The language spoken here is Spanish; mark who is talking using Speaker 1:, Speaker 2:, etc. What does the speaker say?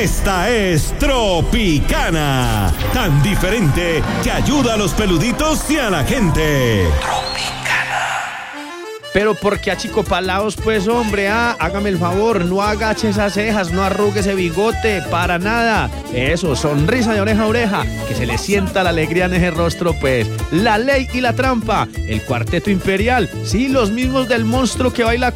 Speaker 1: Esta es Tropicana, tan diferente que ayuda a los peluditos y a la gente.
Speaker 2: Pero porque achicopalados, pues, hombre, hágame el favor, no agache esas cejas, no arrugue ese bigote, para nada. Eso, sonrisa de oreja a oreja, que se le sienta la alegría en ese rostro, pues. La Ley y la Trampa, el Cuarteto Imperial, sí, los mismos del monstruo que baila